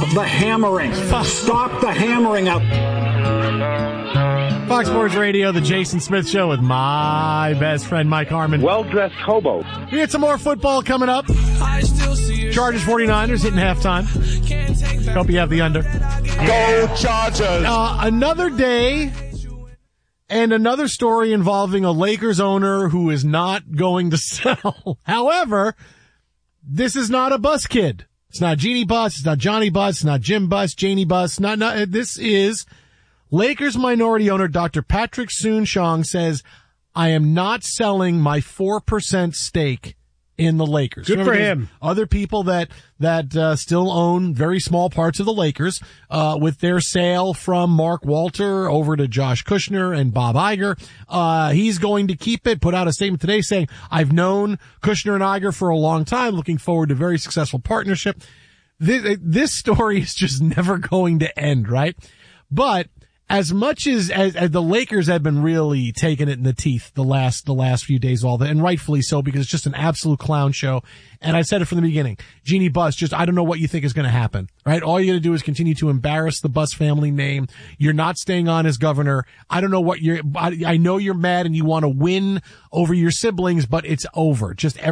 the hammering. Stop the hammering out. Fox Sports Radio, the Jason Smith Show with my best friend, Mike Harmon. Well-dressed hobo. We got some more football coming up. Chargers 49ers hitting halftime. Hope you have the under. Go Chargers! Another day and another story involving a Lakers owner who is not going to sell. However, this is not a bus kid. It's not Jeannie Buss. It's not Johnny Buss. It's not Jim Buss, Janie Buss. This is Lakers minority owner Dr. Patrick Soon-Shiong says, I am not selling my 4% stake in the Lakers. Good for him. Other people that still own very small parts of the Lakers, with their sale from Mark Walter over to Josh Kushner and Bob Iger. He's going to keep it, put out a statement today saying, I've known Kushner and Iger for a long time, looking forward to a very successful partnership. This story is just never going to end, right? But as much as the Lakers have been really taking it in the teeth the last few days, all that, and rightfully so, because it's just an absolute clown show. And I said it from the beginning, Jeannie Buss, I don't know what you think is going to happen, right? All you got to do is continue to embarrass the Buss family name. You're not staying on as governor. I don't know what I know you're mad and you want to win over your siblings, but it's over. Just